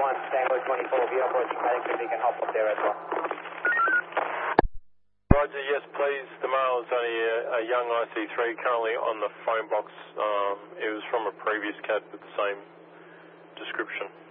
Tango 24, if you're approaching medics, if you can help up there as well. Roger, yes please. The male is only a young IC3 currently on the phone box. It was from a previous cat with the same description.